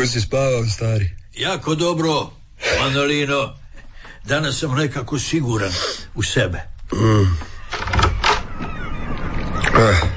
Kako si spavao, stari? Jako dobro, Manolino. Danas sam nekako siguran u sebe.